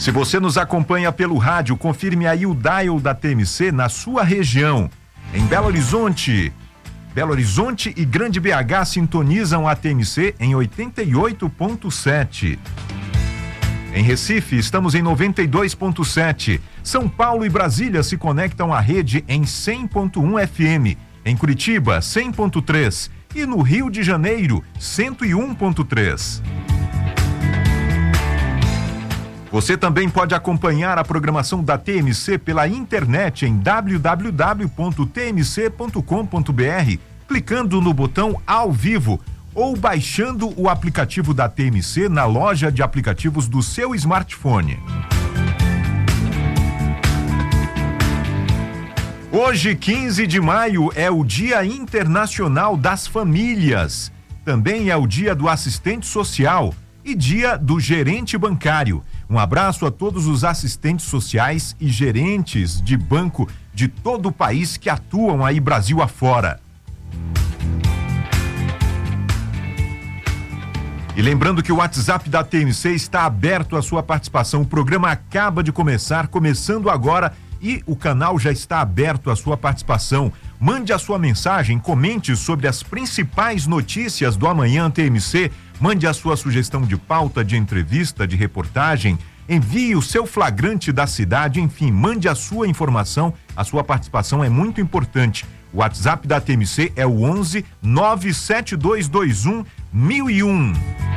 Se você nos acompanha pelo rádio, confirme aí o dial da TMC na sua região. Em Belo Horizonte e Grande BH sintonizam a TMC em 88.7. Em Recife, estamos em 92.7. São Paulo e Brasília se conectam à rede em 100.1 FM. Em Curitiba, 100.3. E no Rio de Janeiro, 101.3. Você também pode acompanhar a programação da TMC pela internet em www.tmc.com.br, clicando no botão ao vivo ou baixando o aplicativo da TMC na loja de aplicativos do seu smartphone. Hoje, 15 de maio, é o Dia Internacional das Famílias. Também é o Dia do Assistente Social e Dia do Gerente Bancário. Um abraço a todos os assistentes sociais e gerentes de banco de todo o país que atuam aí Brasil afora. E lembrando que o WhatsApp da TMC está aberto à sua participação. O programa acaba de começando agora e o canal já está aberto à sua participação. Mande a sua mensagem, comente sobre as principais notícias do Amanhã TMC, mande a sua sugestão de pauta, de entrevista, de reportagem, envie o seu flagrante da cidade, enfim, mande a sua informação, a sua participação é muito importante. O WhatsApp da TMC é o 11 97221 1001.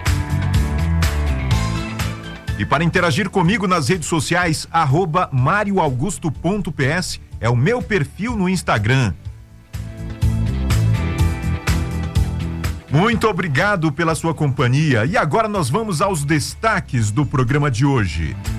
E para interagir comigo nas redes sociais, @marioaugusto.ps é o meu perfil no Instagram. Muito obrigado pela sua companhia e agora nós vamos aos destaques do programa de hoje.